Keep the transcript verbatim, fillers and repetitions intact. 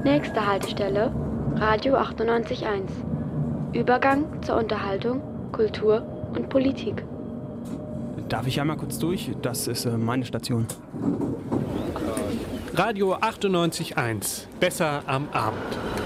Nächste Haltestelle, Radio achtundneunzig Komma eins. Übergang zur Unterhaltung, Kultur und Politik. Darf ich einmal kurz durch? Das ist äh, meine Station. Radio achtundneunzig Komma eins. Besser am Abend.